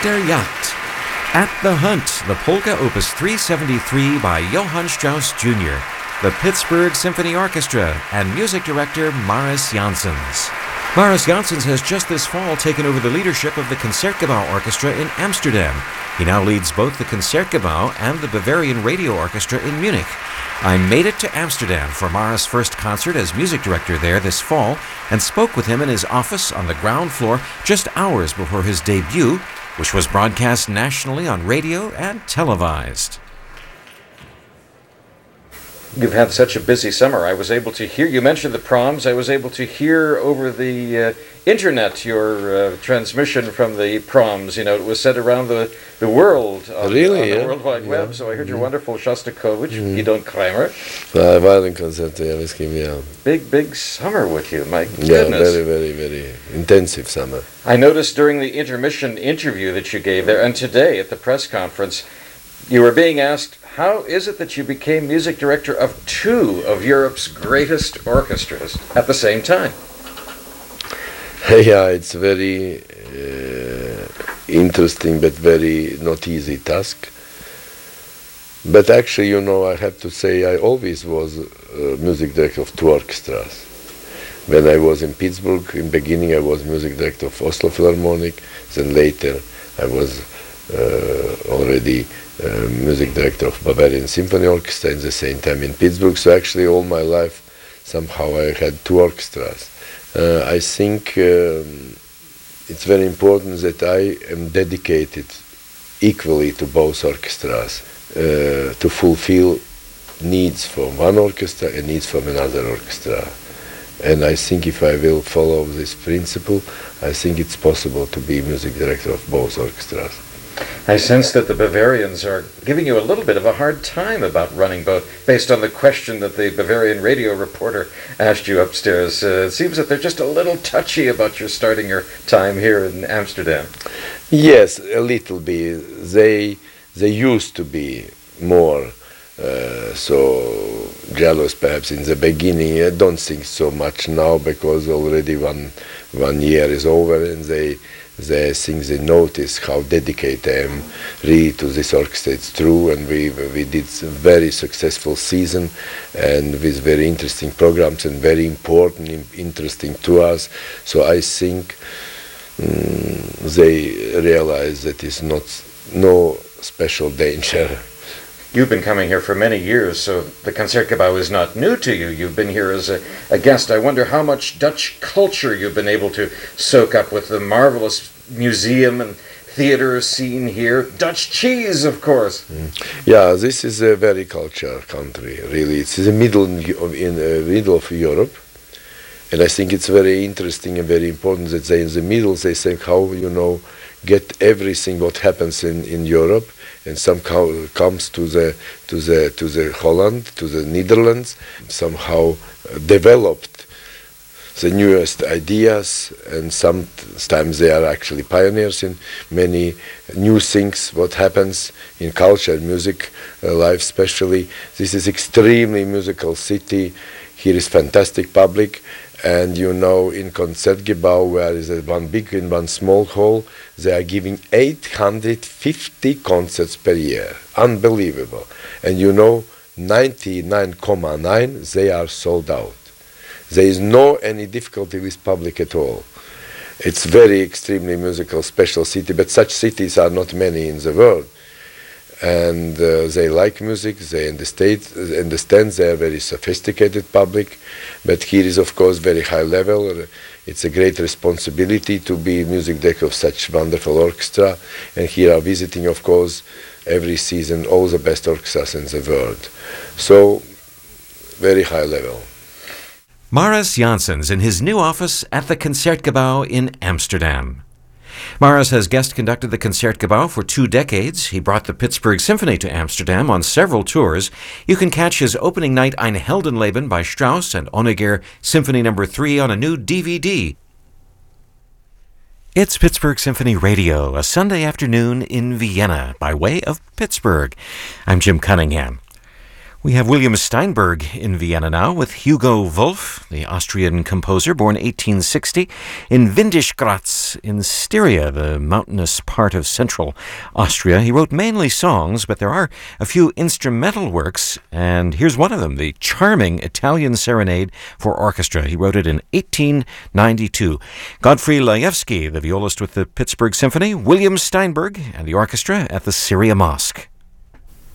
der Jagd. At the Hunt, the polka opus 373 by Johann Strauss Jr., the Pittsburgh Symphony Orchestra, and music director Maris Janssens. Maris Janssens has just this fall taken over the leadership of the Concertgebouw Orchestra in Amsterdam. He now leads both the Concertgebouw and the Bavarian Radio Orchestra in Munich. I made it to Amsterdam for Maris' first concert as music director there this fall and spoke with him in his office on the ground floor just hours before his debut, which was broadcast nationally on radio and televised. You've had such a busy summer. I was able to hear, you mentioned the proms, I was able to hear over the internet your transmission from the proms. You know, it was sent around the world on the World Wide Web. So I heard your wonderful Shostakovich, Gidon Kramer. Big summer with you, my goodness. Yeah, very intensive summer. I noticed during the intermission interview that you gave there, and today at the press conference, you were being asked, how is it that you became music director of two of Europe's greatest orchestras at the same time? Yeah, it's very interesting but very not easy task. But actually, you know, I have to say I always was music director of two orchestras. When I was in Pittsburgh, in beginning I was music director of Oslo Philharmonic, then later I was already music director of Bavarian Symphony Orchestra at the same time in Pittsburgh. So actually all my life somehow I had two orchestras. I think it's very important that I am dedicated equally to both orchestras to fulfill needs from one orchestra and needs from another orchestra. And I think if I will follow this principle, I think it's possible to be music director of both orchestras. I sense that the Bavarians are giving you a little bit of a hard time about running both, based on the question that the Bavarian radio reporter asked you upstairs. It seems that they're just a little touchy about your starting your time here in Amsterdam. Yes, a little bit. They used to be more so jealous perhaps in the beginning. I don't think so much now because already one year is over and they think they notice how dedicated I am really to this orchestra. It's true, and we did a very successful season and with very interesting programs and very important, interesting to us. So I think they realize that it's no special danger. You've been coming here for many years, so the Concertgebouw is not new to you. You've been here as a guest. I wonder how much Dutch culture you've been able to soak up with the marvelous museum and theater scene here. Dutch cheese, of course. Yeah, this is a very cultural country, really. It's in the middle of Europe. And I think it's very interesting and very important that they in the middle, they think how, you know, get everything what happens in Europe and somehow comes to the Holland, to the Netherlands, somehow developed the newest ideas, and sometimes they are actually pioneers in many new things what happens in culture and music life especially. This is extremely musical city. Here is fantastic public. And you know, in Concertgebouw, where is one big and one small hall, they are giving 850 concerts per year. Unbelievable. And you know, 99.9 they are sold out. There is no any difficulty with public at all. It's very extremely musical, special city, but such cities are not many in the world. And they like music, they understand they are very sophisticated public, but here is of course very high level. It's a great responsibility to be music director of such wonderful orchestra, and here are visiting of course every season all the best orchestras in the world. So very high level. Maris Janssens in his new office at the Concertgebouw in Amsterdam. Maris has guest-conducted the Concertgebouw for 2 decades. He brought the Pittsburgh Symphony to Amsterdam on several tours. You can catch his opening night Ein Heldenleben by Strauss and Honegger Symphony No. 3 on a new DVD. It's Pittsburgh Symphony Radio, a Sunday afternoon in Vienna by way of Pittsburgh. I'm Jim Cunningham. We have William Steinberg in Vienna now with Hugo Wolf, the Austrian composer, born 1860 in Windischgratz in Styria, the mountainous part of central Austria. He wrote mainly songs, but there are a few instrumental works, and here's one of them, the charming Italian Serenade for Orchestra. He wrote it in 1892. Godfrey Laevsky, the violist with the Pittsburgh Symphony, William Steinberg, and the orchestra at the Syria Mosque.